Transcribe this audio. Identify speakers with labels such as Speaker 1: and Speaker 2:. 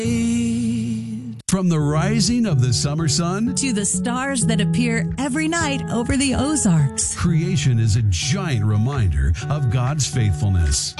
Speaker 1: From the rising of the summer sun
Speaker 2: to the stars that appear every night over the Ozarks,
Speaker 1: creation is a giant reminder of God's faithfulness.